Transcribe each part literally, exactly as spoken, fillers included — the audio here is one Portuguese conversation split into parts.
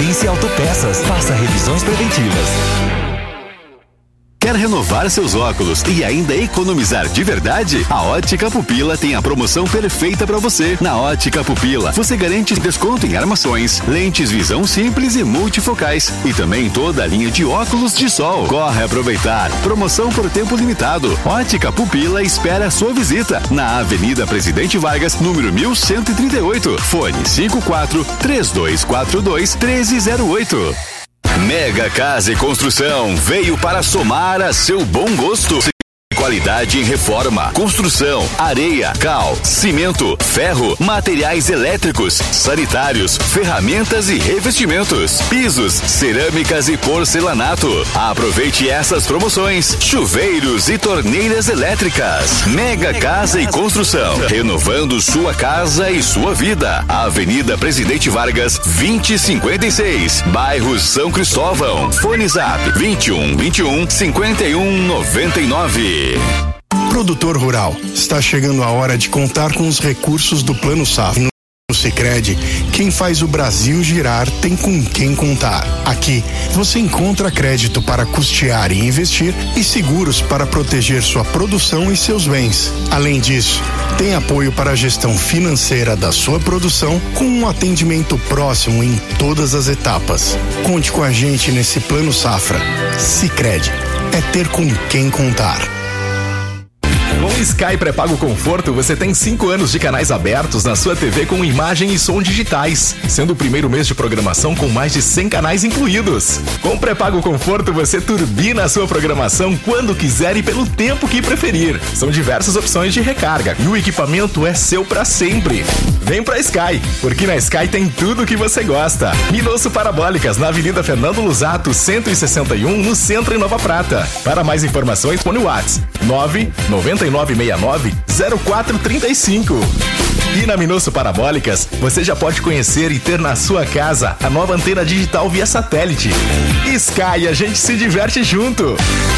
Pertence Autopeças. Faça revisões preventivas. Quer renovar seus óculos e ainda economizar de verdade? A Ótica Pupila tem a promoção perfeita para você. Na Ótica Pupila, você garante desconto em armações, lentes visão simples e multifocais e também toda a linha de óculos de sol. Corre aproveitar. Promoção por tempo limitado. Ótica Pupila espera a sua visita na Avenida Presidente Vargas, número mil cento e trinta e oito. Fone cinco quatro três dois quatro dois um três zero oito. Mega Casa e Construção veio para somar a seu bom gosto. Qualidade em reforma, construção, areia, cal, cimento, ferro, materiais elétricos, sanitários, ferramentas e revestimentos, pisos, cerâmicas e porcelanato. Aproveite essas promoções: chuveiros e torneiras elétricas. Mega Casa e Construção, renovando sua casa e sua vida. Avenida Presidente Vargas, vinte e cinquenta e seis, bairro São Cristóvão. Fone Zap vinte e um, vinte e um, cinquenta e um, noventa e nove. Produtor rural, está chegando a hora de contar com os recursos do Plano Safra. No Sicredi, quem faz o Brasil girar tem com quem contar. Aqui, você encontra crédito para custear e investir e seguros para proteger sua produção e seus bens. Além disso, tem apoio para a gestão financeira da sua produção com um atendimento próximo em todas as etapas. Conte com a gente nesse Plano Safra. Sicredi, é ter com quem contar. Com o Sky Pré-Pago Conforto, você tem cinco anos de canais abertos na sua T V com imagem e som digitais, sendo o primeiro mês de programação com mais de cem canais incluídos. Com o Pré-Pago Conforto, você turbina a sua programação quando quiser e pelo tempo que preferir. São diversas opções de recarga e o equipamento é seu para sempre. Vem pra Sky, porque na Sky tem tudo o que você gosta. Minosso Parabólicas, na Avenida Fernando Lusato, cento e sessenta e um, no centro em Nova Prata. Para mais informações, põe o WhatsApp nove nove nove seis nove zero quatro três cinco. E na Minosso Parabólicas, você já pode conhecer e ter na sua casa a nova antena digital via satélite. Sky, a gente se diverte junto.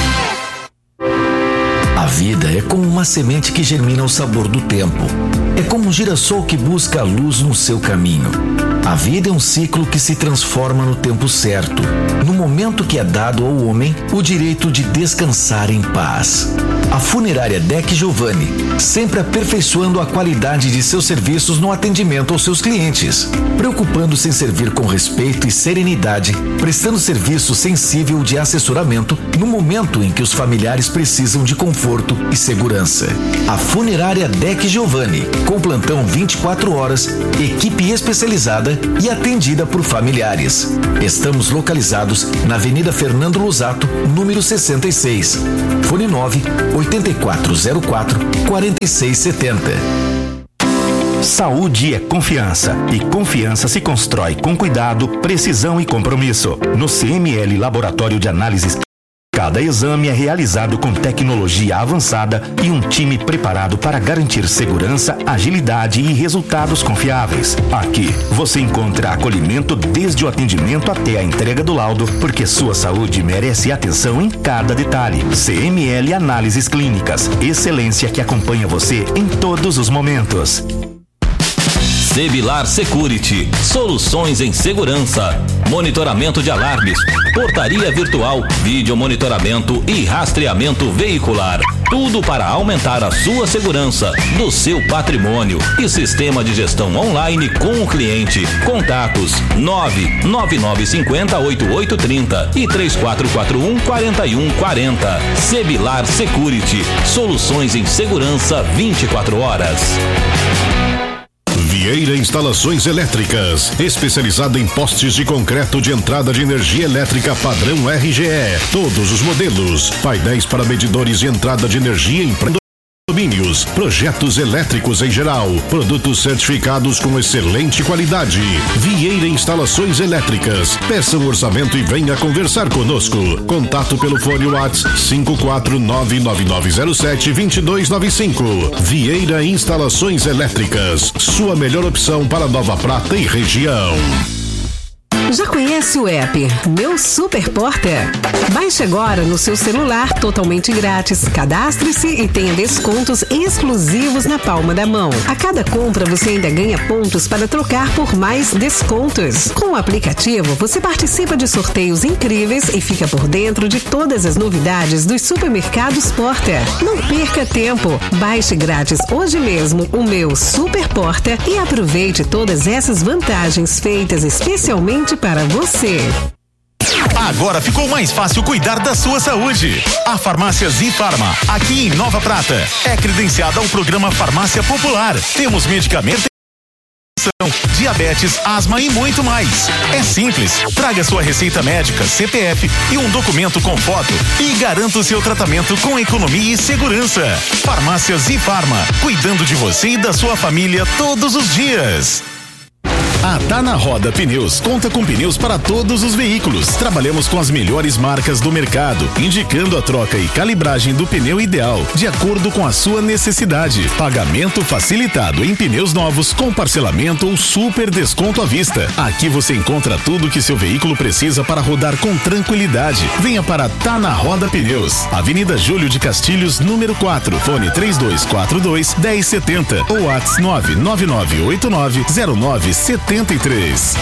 A vida é como uma semente que germina o sabor do tempo. É como um girassol que busca a luz no seu caminho. A vida é um ciclo que se transforma no tempo certo, no momento que é dado ao homem o direito de descansar em paz. A funerária Deck Giovanni, sempre aperfeiçoando a qualidade de seus serviços no atendimento aos seus clientes, preocupando-se em servir com respeito e serenidade, prestando serviço sensível de assessoramento no momento em que os familiares precisam de conforto e segurança. A funerária Deck Giovanni, com plantão vinte e quatro horas, equipe especializada e atendida por familiares. Estamos localizados na Avenida Fernando Lusato, número sessenta e seis. Fone nove oito quatro zero quatro quatro seis sete zero. Saúde é confiança e confiança se constrói com cuidado, precisão e compromisso. No C M L Laboratório de Análises, cada exame é realizado com tecnologia avançada e um time preparado para garantir segurança, agilidade e resultados confiáveis. Aqui, você encontra acolhimento desde o atendimento até a entrega do laudo, porque sua saúde merece atenção em cada detalhe. C M L Análises Clínicas, excelência que acompanha você em todos os momentos. Sebilar Security, soluções em segurança, monitoramento de alarmes, portaria virtual, vídeo monitoramento e rastreamento veicular. Tudo para aumentar a sua segurança, do seu patrimônio e sistema de gestão online com o cliente. Contatos nove nove nove cinco zero oito oito três zero e três quatro quatro um quatro um quatro zero. Sebilar Security, soluções em segurança vinte e quatro horas. Vieira Instalações Elétricas, especializada em postes de concreto de entrada de energia elétrica padrão R G E. Todos os modelos, painéis para medidores de entrada de energia em condomínios, projetos elétricos em geral, produtos certificados com excelente qualidade. Vieira Instalações Elétricas. Peça um orçamento e venha conversar conosco. Contato pelo fone WhatsApp cinco quatro nove nove nove zero sete dois dois nove cinco. Vieira Instalações Elétricas, sua melhor opção para Nova Prata e região. Já conhece o app Meu Super Porta? Baixe agora no seu celular totalmente grátis. Cadastre-se e tenha descontos exclusivos na palma da mão. A cada compra você ainda ganha pontos para trocar por mais descontos. Com o aplicativo você participa de sorteios incríveis e fica por dentro de todas as novidades dos supermercados Porta. Não perca tempo. Baixe grátis hoje mesmo o Meu Super Porta e aproveite todas essas vantagens feitas especialmente para você. Agora ficou mais fácil cuidar da sua saúde. A Farmácia Zifarma, aqui em Nova Prata, é credenciada ao programa Farmácia Popular. Temos medicamentos, diabetes, asma e muito mais. É simples. Traga sua receita médica, C P F e um documento com foto e garanta o seu tratamento com economia e segurança. Farmácia Zifarma, cuidando de você e da sua família todos os dias. A Tá na Roda Pneus conta com pneus para todos os veículos. Trabalhamos com as melhores marcas do mercado, indicando a troca e calibragem do pneu ideal, de acordo com a sua necessidade. Pagamento facilitado em pneus novos, com parcelamento ou super desconto à vista. Aqui você encontra tudo que seu veículo precisa para rodar com tranquilidade. Venha para Tá na Roda Pneus, Avenida Júlio de Castilhos, número quatro, fone três dois quatro dois, um zero sete zero ou WhatsApp nove nove nove oito nove zero nove sete três.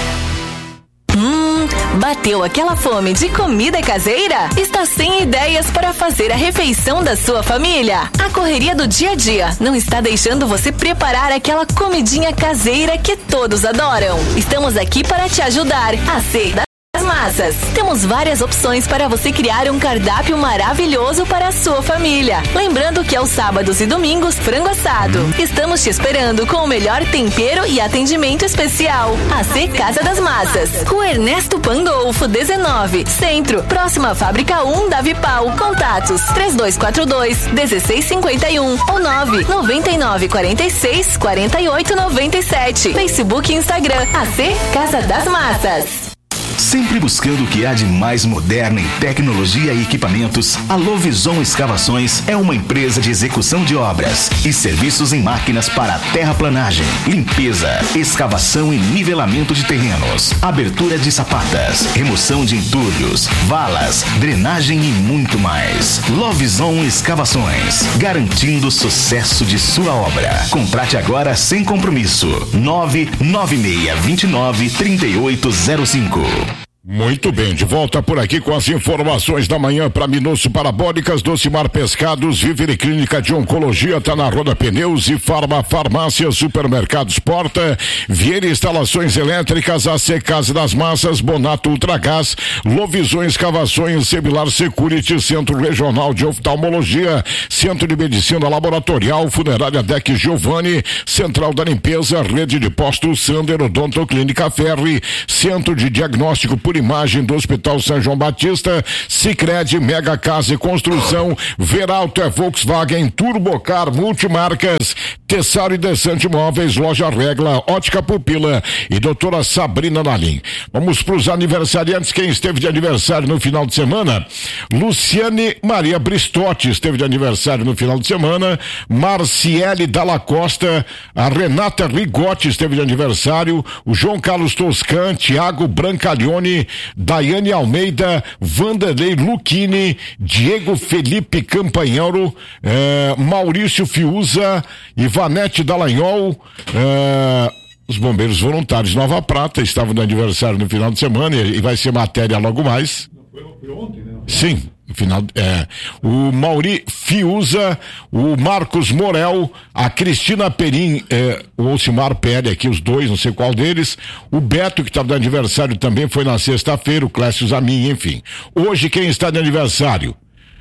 Hum, bateu aquela fome de comida caseira? Está sem ideias para fazer a refeição da sua família? A correria do dia a dia não está deixando você preparar aquela comidinha caseira que todos adoram. Estamos aqui para te ajudar a ser das massas. Temos várias opções para você criar um cardápio maravilhoso para a sua família. Lembrando que aos sábados e domingos, frango assado. Estamos te esperando com o melhor tempero e atendimento especial. A C Casa das Massas. Rua Ernesto Pandolfo, dezenove, Centro, próxima à Fábrica um da Vipal. Contatos três dois quatro dois, um seis cinco um ou nove nove nove quatro seis quatro oito nove sete. Facebook e Instagram. A C Casa das Massas. Sempre buscando o que há de mais moderno em tecnologia e equipamentos, a Lovison Escavações é uma empresa de execução de obras e serviços em máquinas para terraplanagem, limpeza, escavação e nivelamento de terrenos, abertura de sapatas, remoção de entulhos, valas, drenagem e muito mais. Lovison Escavações, garantindo o sucesso de sua obra. Contrate agora sem compromisso. nove nove seis dois nove, três oito zero cinco. Muito bem, de volta por aqui com as informações da manhã para Minúcio Parabólicas, Docimar Pescados, Vivere Clínica de Oncologia, Tá na Roda Pneus e Farma Farmácia, Supermercados Porta, Vieira Instalações Elétricas, A C Casa das Massas, Bonato Ultragás, Lovison Escavações, Semilar Security, Centro Regional de Oftalmologia, Centro de Medicina Laboratorial, Funerária Deck Giovanni, Central da Limpeza, Rede de Postos Sander, Odontoclínica Ferri, Centro de Diagnóstico por Imagem do Hospital São João Batista, Sicredi, Mega Casa e Construção, Veralto é Volkswagen, Turbocar, Multimarcas, Tessaro e Desante Móveis, Loja Regla, Ótica Pupila e doutora Sabrina Nalim. Vamos para os aniversariantes. Quem esteve de aniversário no final de semana? Luciane Maria Bristotti esteve de aniversário no final de semana, Marciele Dalla Costa, a Renata Rigotti esteve de aniversário, o João Carlos Toscan, Tiago Brancalione, Daiane Almeida, Vanderlei Luchini, Diego Felipe Campanheiro, eh, Maurício Fiuza, Ivanete Dallagnol, eh, os bombeiros voluntários de Nova Prata estavam no aniversário no final de semana e vai ser matéria logo mais. Foi ontem, né? Sim. No final, é, o Mauri Fiuza, o Marcos Morel, a Cristina Perim, é, o Ocimar Pérez aqui, os dois, não sei qual deles, o Beto, que estava de aniversário também, foi na sexta-feira, o Clécio Zamin, enfim. Hoje, quem está de aniversário?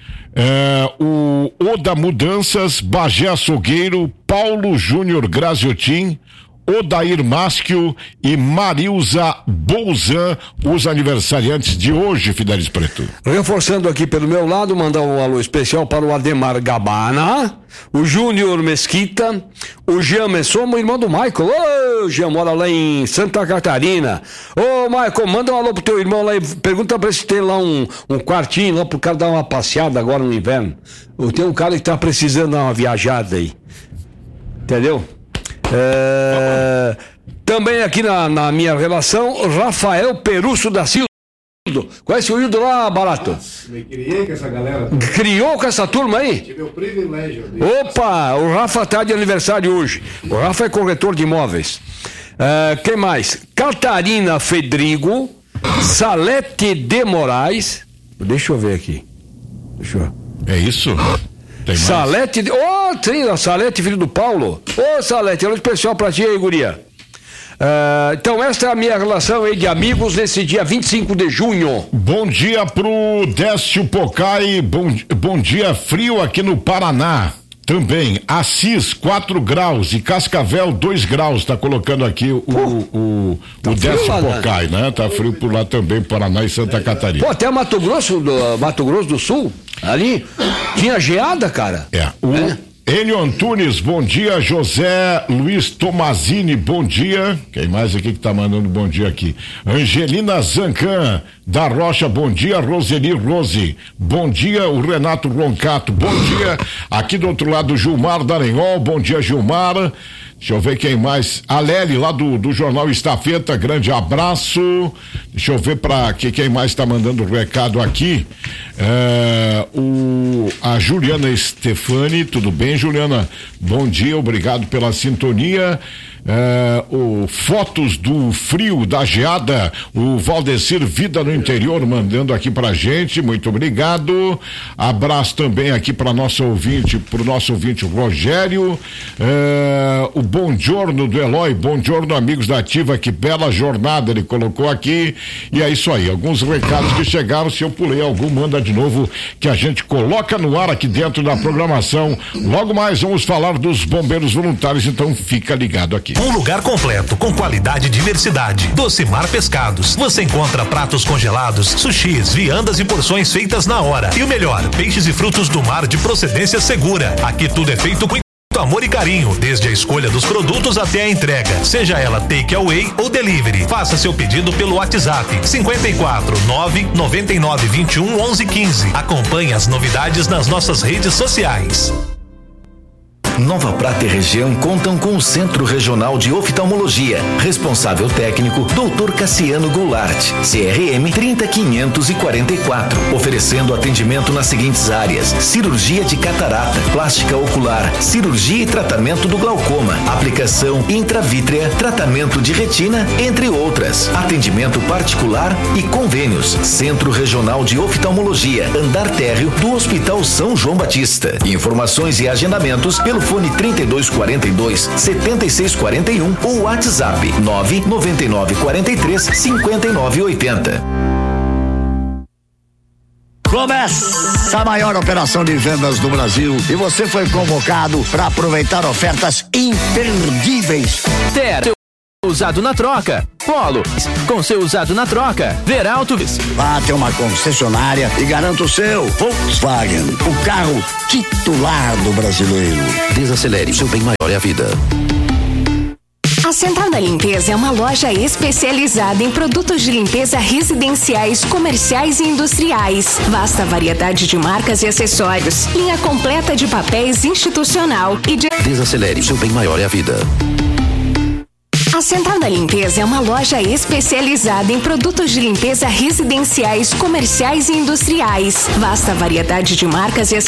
É, o Oda Mudanças, Bagé Açougueiro, Paulo Júnior Graziotin, Odair Maschio e Marilza Bolzan, os aniversariantes de hoje, Fidelis Preto. Reforçando aqui pelo meu lado, mandar um alô especial para o Ademar Gabana, o Júnior Mesquita, o Jean Messomo, irmão do Michael. Ô, Jean, mora lá em Santa Catarina. Ô, Michael, manda um alô pro teu irmão lá e pergunta pra ele se tem lá um, um quartinho lá pro cara dar uma passeada agora no inverno. Tem um cara que tá precisando dar uma viajada aí. Entendeu? É... Também aqui na, na minha relação, Rafael Perusso da Silva. Conhece o Hildo lá, Barato? Me criei com essa galera. Criou com essa turma aí? Tive o privilégio. De... Opa, o Rafa tá de aniversário hoje. O Rafa é corretor de imóveis. Uh, quem mais? Catarina Fedrigo, Salete de Moraes. Deixa eu ver aqui. Deixa eu... É isso? Tem mais? Salete de... Ô, oh, tem, Salete, filho do Paulo. Ô, oh, Salete, alô especial pra ti aí, guria. Uh, então esta é a minha relação aí de amigos nesse dia vinte e cinco de junho. Bom dia pro Décio Pocai, bom, bom dia, frio aqui no Paraná. Também, Assis, quatro graus e Cascavel, dois graus, tá colocando aqui o, uh, o, o, tá o Décio Pocai, né? Tá frio por lá também, Paraná e Santa Catarina. Pô, até Mato Grosso do, Mato Grosso do Sul, ali, tinha geada, cara. É, o... É. Enio Antunes, bom dia. José Luiz Tomazini, bom dia. Quem mais aqui que tá mandando bom dia aqui? Angelina Zancan da Rocha, bom dia. Roseli Rose, bom dia. O Renato Roncato, bom dia. Aqui do outro lado, Gilmar Darenhol, bom dia, Gilmar. Deixa eu ver quem mais. A Lely, lá do, do Jornal Estafeta, grande abraço. Deixa eu ver para que, quem mais está mandando recado aqui. É, o, a Juliana Stefani, tudo bem, Juliana? Bom dia, obrigado pela sintonia. É, o Fotos do Frio, da Geada, o Valdecir Vida no Interior mandando aqui pra gente, muito obrigado. Abraço também aqui para nosso ouvinte, pro nosso ouvinte Rogério. É, o Bom Giorno do Eloy, Bom Giorno, amigos da Ativa, que bela jornada ele colocou aqui. E é isso aí, alguns recados que chegaram, se eu pulei algum, manda de novo, que a gente coloca no ar aqui dentro da programação. Logo mais vamos falar dos bombeiros voluntários, então fica ligado aqui. Um lugar completo, com qualidade e diversidade. Docimar Pescados. Você encontra pratos congelados, sushis, viandas e porções feitas na hora. E o melhor, peixes e frutos do mar de procedência segura. Aqui tudo é feito com amor e carinho, desde a escolha dos produtos até a entrega, seja ela take away ou delivery. Faça seu pedido pelo WhatsApp cinquenta e quatro, nove noventa e nove, vinte e um, onze, quinze. Acompanhe as novidades nas nossas redes sociais. Nova Prata e região contam com o Centro Regional de Oftalmologia. Responsável técnico, doutor Cassiano Goulart, C R M trinta quinhentos e quarenta e quatro. Oferecendo atendimento nas seguintes áreas: cirurgia de catarata, plástica ocular, cirurgia e tratamento do glaucoma, aplicação intravítrea, tratamento de retina, entre outras. Atendimento particular e convênios. Centro Regional de Oftalmologia, andar térreo do Hospital São João Batista. Informações e agendamentos pelo fone trinta e dois quarenta e dois, setenta e seis quarenta e um ou WhatsApp nove noventa e nove quarenta e três, cinquenta e nove oitenta. Começa a maior operação de vendas do Brasil e você foi convocado para aproveitar ofertas imperdíveis. Ter usado na troca. Polo, com seu usado na troca. Veraltos. Vá até uma concessionária e garanta o seu Volkswagen, o carro titular do brasileiro. Desacelere, seu bem maior é a vida. A Central da Limpeza é uma loja especializada em produtos de limpeza residenciais, comerciais e industriais. Vasta variedade de marcas e acessórios. Linha completa de papéis institucional e de... Desacelere, seu bem maior é a vida. A Central da Limpeza é uma loja especializada em produtos de limpeza residenciais, comerciais e industriais. Vasta variedade de marcas e acessórios.